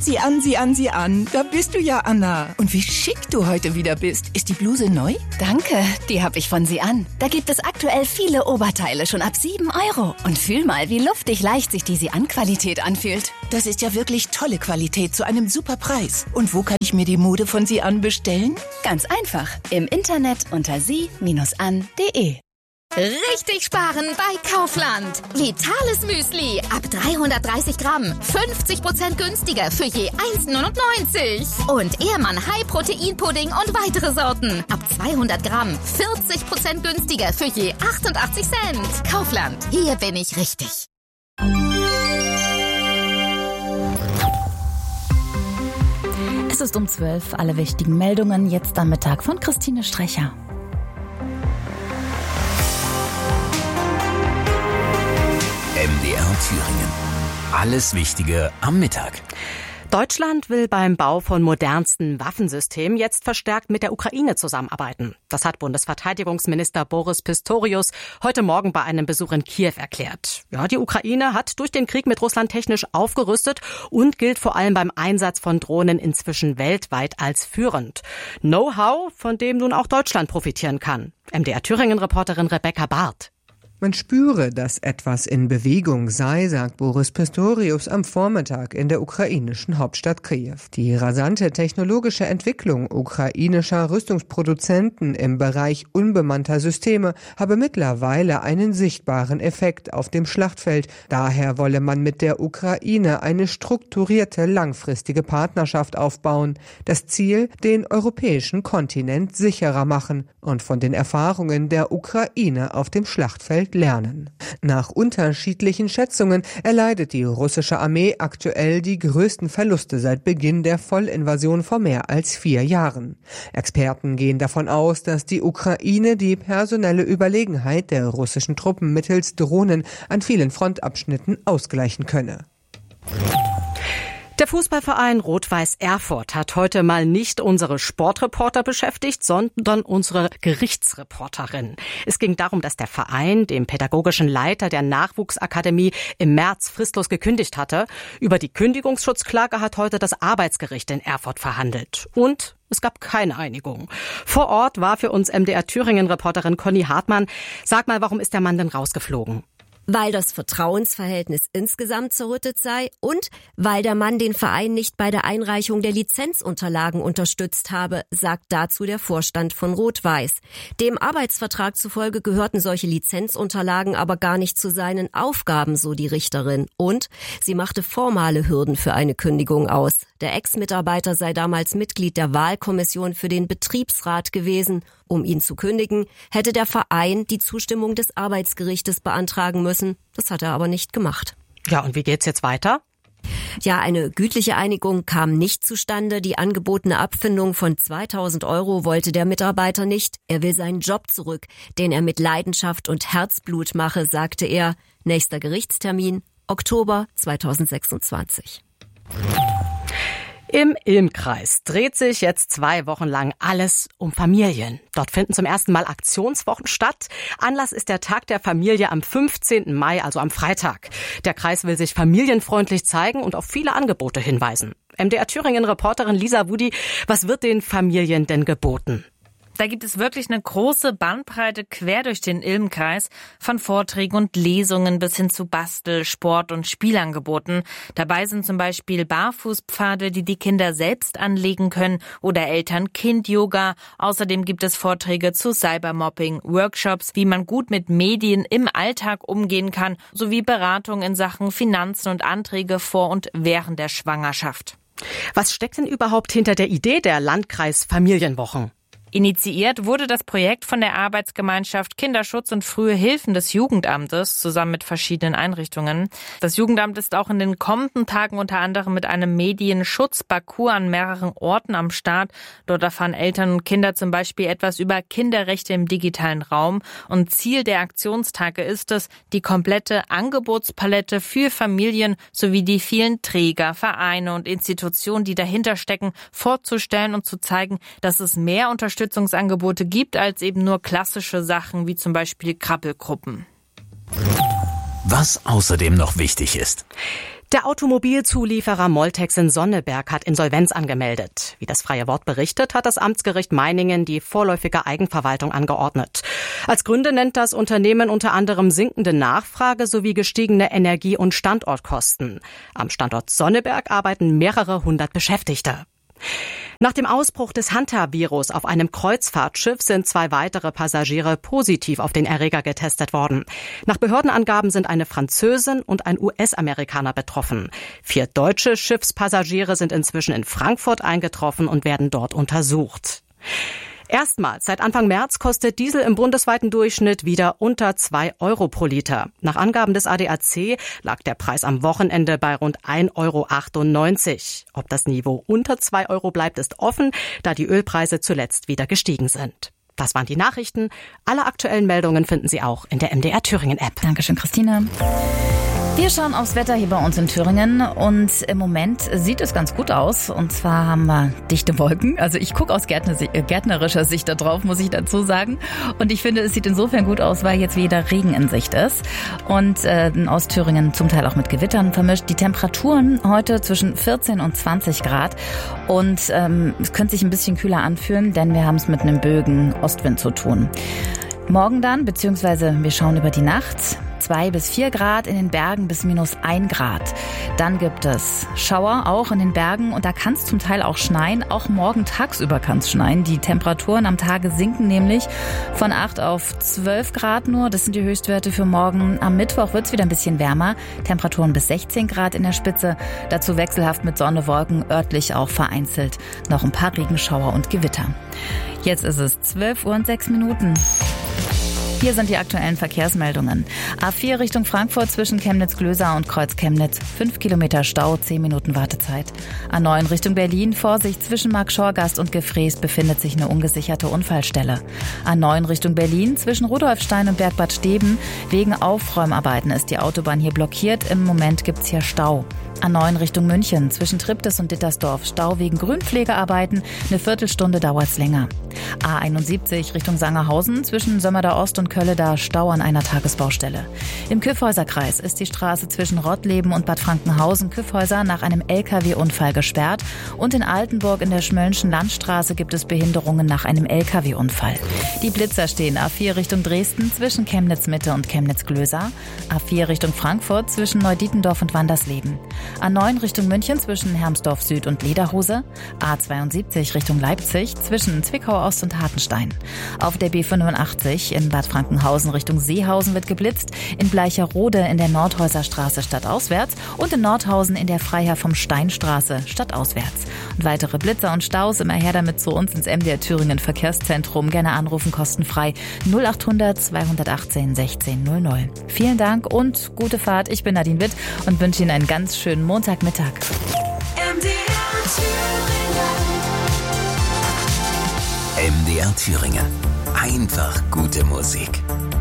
Sieh an, sieh an, sieh an. Da bist du ja, Anna. Und wie schick du heute wieder bist. Ist die Bluse neu? Danke, die habe ich von Sie an. Da gibt es aktuell viele Oberteile schon ab 7 €. Und fühl mal, wie luftig leicht sich die Sie-an-Qualität anfühlt. Das ist ja wirklich tolle Qualität zu einem super Preis. Und wo kann ich mir die Mode von Sie an bestellen? Ganz einfach. Im Internet unter sie-an.de. Richtig sparen bei Kaufland. Vitales Müsli ab 330 Gramm. 50% günstiger für je 1,99. Und Ehrmann High Protein Pudding und weitere Sorten. Ab 200 Gramm. 40% günstiger für je 88 Cent. Kaufland. Hier bin ich richtig. Es ist um 12. Alle wichtigen Meldungen jetzt am Mittag von Christine Strecher. MDR Thüringen. Alles Wichtige am Mittag. Deutschland will beim Bau von modernsten Waffensystemen jetzt verstärkt mit der Ukraine zusammenarbeiten. Das hat Bundesverteidigungsminister Boris Pistorius heute Morgen bei einem Besuch in Kiew erklärt. Ja, die Ukraine hat durch den Krieg mit Russland technisch aufgerüstet und gilt vor allem beim Einsatz von Drohnen inzwischen weltweit als führend. Know-how, von dem nun auch Deutschland profitieren kann. MDR Thüringen-Reporterin Rebecca Barth. Man spüre, dass etwas in Bewegung sei, sagt Boris Pistorius am Vormittag in der ukrainischen Hauptstadt Kiew. Die rasante technologische Entwicklung ukrainischer Rüstungsproduzenten im Bereich unbemannter Systeme habe mittlerweile einen sichtbaren Effekt auf dem Schlachtfeld. Daher wolle man mit der Ukraine eine strukturierte, langfristige Partnerschaft aufbauen. Das Ziel, den europäischen Kontinent sicherer machen und von den Erfahrungen der Ukraine auf dem Schlachtfeld lernen. Nach unterschiedlichen Schätzungen erleidet die russische Armee aktuell die größten Verluste seit Beginn der Vollinvasion vor mehr als 4 Jahren. Experten gehen davon aus, dass die Ukraine die personelle Überlegenheit der russischen Truppen mittels Drohnen an vielen Frontabschnitten ausgleichen könne. Der Fußballverein Rot-Weiß Erfurt hat heute mal nicht unsere Sportreporter beschäftigt, sondern unsere Gerichtsreporterin. Es ging darum, dass der Verein dem pädagogischen Leiter der Nachwuchsakademie im März fristlos gekündigt hatte. Über die Kündigungsschutzklage hat heute das Arbeitsgericht in Erfurt verhandelt. Und es gab keine Einigung. Vor Ort war für uns MDR Thüringen-Reporterin Conny Hartmann. Sag mal, warum ist der Mann denn rausgeflogen? Weil das Vertrauensverhältnis insgesamt zerrüttet sei und weil der Mann den Verein nicht bei der Einreichung der Lizenzunterlagen unterstützt habe, sagt dazu der Vorstand von Rot-Weiß. Dem Arbeitsvertrag zufolge gehörten solche Lizenzunterlagen aber gar nicht zu seinen Aufgaben, so die Richterin. Und sie machte formale Hürden für eine Kündigung aus. Der Ex-Mitarbeiter sei damals Mitglied der Wahlkommission für den Betriebsrat gewesen. Um ihn zu kündigen, hätte der Verein die Zustimmung des Arbeitsgerichtes beantragen müssen. Das hat er aber nicht gemacht. Ja, und wie geht's jetzt weiter? Ja, eine gütliche Einigung kam nicht zustande. Die angebotene Abfindung von 2.000 € wollte der Mitarbeiter nicht. Er will seinen Job zurück, den er mit Leidenschaft und Herzblut mache, sagte er. Nächster Gerichtstermin, Oktober 2026. Im Ilmkreis dreht sich jetzt 2 Wochen lang alles um Familien. Dort finden zum ersten Mal Aktionswochen statt. Anlass ist der Tag der Familie am 15. Mai, also am Freitag. Der Kreis will sich familienfreundlich zeigen und auf viele Angebote hinweisen. MDR Thüringen-Reporterin Lisa Wudi, was wird den Familien denn geboten? Da gibt es wirklich eine große Bandbreite quer durch den Ilmkreis, von Vorträgen und Lesungen bis hin zu Bastel-, Sport- und Spielangeboten. Dabei sind zum Beispiel Barfußpfade, die die Kinder selbst anlegen können, oder Eltern-Kind-Yoga. Außerdem gibt es Vorträge zu Cybermobbing, Workshops, wie man gut mit Medien im Alltag umgehen kann, sowie Beratung in Sachen Finanzen und Anträge vor und während der Schwangerschaft. Was steckt denn überhaupt hinter der Idee der Landkreis-Familienwochen? Initiiert wurde das Projekt von der Arbeitsgemeinschaft Kinderschutz und Frühe Hilfen des Jugendamtes zusammen mit verschiedenen Einrichtungen. Das Jugendamt ist auch in den kommenden Tagen unter anderem mit einem Medienschutzparcours an mehreren Orten am Start. Dort erfahren Eltern und Kinder zum Beispiel etwas über Kinderrechte im digitalen Raum. Und Ziel der Aktionstage ist es, die komplette Angebotspalette für Familien sowie die vielen Träger, Vereine und Institutionen, die dahinter stecken, vorzustellen und zu zeigen, dass es mehr Unterstützungsangebote gibt als eben nur klassische Sachen wie zum Beispiel Krabbelgruppen. Was außerdem noch wichtig ist. Der Automobilzulieferer Moltex in Sonneberg hat Insolvenz angemeldet. Wie das Freie Wort berichtet, hat das Amtsgericht Meiningen die vorläufige Eigenverwaltung angeordnet. Als Gründe nennt das Unternehmen unter anderem sinkende Nachfrage sowie gestiegene Energie- und Standortkosten. Am Standort Sonneberg arbeiten mehrere hundert Beschäftigte. Nach dem Ausbruch des Hantavirus auf einem Kreuzfahrtschiff sind 2 weitere Passagiere positiv auf den Erreger getestet worden. Nach Behördenangaben sind eine Französin und ein US-Amerikaner betroffen. 4 deutsche Schiffspassagiere sind inzwischen in Frankfurt eingetroffen und werden dort untersucht. Erstmals seit Anfang März kostet Diesel im bundesweiten Durchschnitt wieder unter 2 Euro pro Liter. Nach Angaben des ADAC lag der Preis am Wochenende bei rund 1,98 Euro. Ob das Niveau unter 2 Euro bleibt, ist offen, da die Ölpreise zuletzt wieder gestiegen sind. Das waren die Nachrichten. Alle aktuellen Meldungen finden Sie auch in der MDR Thüringen App. Dankeschön, Christine. Wir schauen aufs Wetter hier bei uns in Thüringen und im Moment sieht es ganz gut aus. Und zwar haben wir dichte Wolken. Also ich gucke aus gärtnerischer Sicht da drauf, muss ich dazu sagen. Und ich finde, es sieht insofern gut aus, weil jetzt wieder Regen in Sicht ist. Und aus Thüringen zum Teil auch mit Gewittern vermischt. Die Temperaturen heute zwischen 14 und 20 Grad. Und es könnte sich ein bisschen kühler anfühlen, denn wir haben es mit einem Bögen Ostwind zu tun. Morgen dann, beziehungsweise wir schauen über die Nacht, 2 bis 4 Grad, in den Bergen bis -1 Grad. Dann gibt es Schauer auch in den Bergen und da kann es zum Teil auch schneien. Auch morgen tagsüber kann es schneien. Die Temperaturen am Tage sinken nämlich von 8 auf 12 Grad nur. Das sind die Höchstwerte für morgen. Am Mittwoch wird es wieder ein bisschen wärmer. Temperaturen bis 16 Grad in der Spitze. Dazu wechselhaft mit Sonne, Wolken, örtlich auch vereinzelt noch ein paar Regenschauer und Gewitter. Jetzt ist es 12:06 Uhr. Hier sind die aktuellen Verkehrsmeldungen. A4 Richtung Frankfurt zwischen Chemnitz-Glösa und Kreuz-Chemnitz. 5 Kilometer Stau, 10 Minuten Wartezeit. A9 Richtung Berlin. Vorsicht, zwischen Markschorgast und Gefrees befindet sich eine ungesicherte Unfallstelle. A9 Richtung Berlin. Zwischen Rudolfstein und Bergbad Steben. Wegen Aufräumarbeiten ist die Autobahn hier blockiert. Im Moment gibt's hier Stau. A9 Richtung München. Zwischen Triptis und Dittersdorf. Stau wegen Grünpflegearbeiten. Eine Viertelstunde dauert's länger. A71 Richtung Sangerhausen. Zwischen Sömmerda Ost und Kölleda Stau an einer Tagesbaustelle. Im Kyffhäuserkreis ist die Straße zwischen Rottleben und Bad Frankenhausen-Kyffhäuser nach einem LKW-Unfall gesperrt. Und in Altenburg in der Schmöllnschen Landstraße gibt es Behinderungen nach einem LKW-Unfall. Die Blitzer stehen A4 Richtung Dresden zwischen Chemnitz-Mitte und Chemnitz-Glösa. A4 Richtung Frankfurt zwischen Neudietendorf und Wandersleben. A9 Richtung München zwischen Hermsdorf Süd und Lederhose. A72 Richtung Leipzig zwischen Zwickau Ost und Hartenstein. Auf der B85 in Bad Frankenhausen Richtung Seehausen wird geblitzt. In Bleicherode in der Nordhäuserstraße stadtauswärts und in Nordhausen in der Freiherr vom Steinstraße stadtauswärts. Und weitere Blitzer und Staus immer her damit zu uns ins MDR Thüringen Verkehrszentrum. Gerne anrufen, kostenfrei 0800 218 1600. Vielen Dank und gute Fahrt. Ich bin Nadine Witt und wünsche Ihnen einen ganz schönen Montagmittag. MDR Thüringen. Einfach gute Musik.